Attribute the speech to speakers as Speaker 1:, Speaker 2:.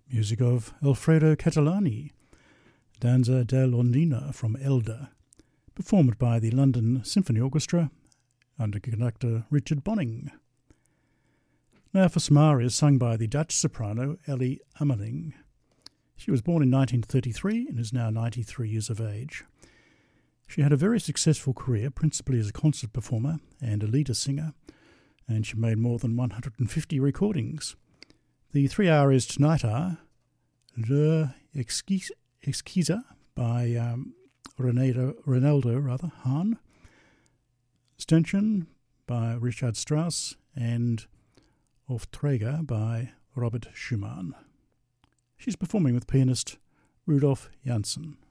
Speaker 1: Music of Alfredo Catalani, Danza dell'Ondina from Elder, performed by the London Symphony Orchestra under conductor Richard Bonning. Now for some arias sung by the Dutch soprano Ellie Ameling. She was born in 1933 and is now 93 years of age. She had a very successful career, principally as a concert performer and a lieder singer, and she made more than 150 recordings. The three arias tonight are Le Exquise by Ronaldo Hahn, Ständchen by Richard Strauss, and Aufträge by Robert Schumann. She's performing with pianist Rudolf Janssen.